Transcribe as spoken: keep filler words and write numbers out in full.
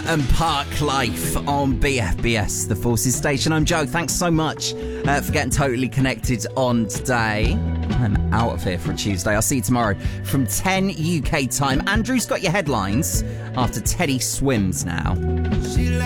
and Park Life on B F B S, the Forces Station. I'm Joe. Thanks so much uh, for getting totally connected on today. I'm out of here for a Tuesday. I'll see you tomorrow from ten U K time. Andrew's got your headlines after Teddy swims now.